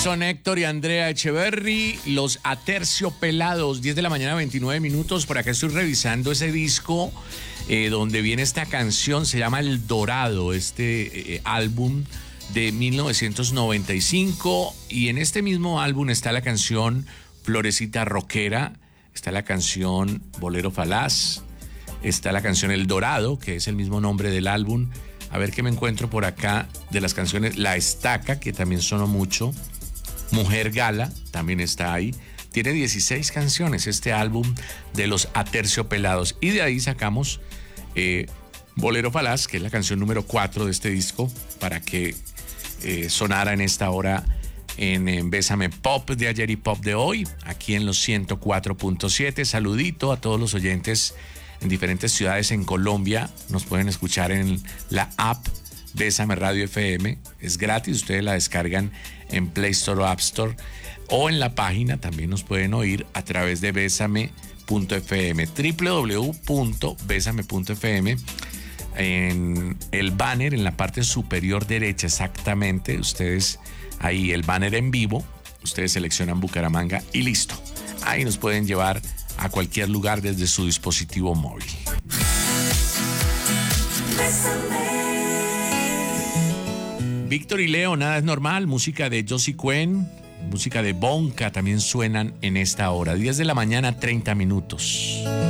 son Héctor y Andrea Echeverry, los Aterciopelados, 10 de la mañana, 29 minutos. Por acá estoy revisando ese disco donde viene esta canción, se llama El Dorado, álbum de 1995. Y en este mismo álbum está la canción Florecita Rockera, está la canción Bolero Falaz, está la canción El Dorado, que es el mismo nombre del álbum. A ver qué me encuentro por acá de las canciones. La Estaca, que también sonó mucho. Mujer Gala, también está ahí. Tiene 16 canciones este álbum de los Aterciopelados. Y de ahí sacamos Bolero Falaz, que es la canción número 4 de este disco, para que sonara en esta hora en Bésame Pop de ayer y Pop de hoy, aquí en los 104.7. Saludito a todos los oyentes en diferentes ciudades en Colombia. Nos pueden escuchar en la app Bésame Radio FM. Es gratis, ustedes la descargan en Play Store o App Store. O en la página también nos pueden oír a través de besame.fm, www.besame.fm. En el banner, en la parte superior derecha exactamente, ustedes ahí el banner en vivo, ustedes seleccionan Bucaramanga y listo. Ahí nos pueden llevar a cualquier lugar desde su dispositivo móvil. Víctor y Leo, Nada es Normal, música de Josie Cuen, música de Bonca también suenan en esta hora. 10 de la mañana, 30 minutos.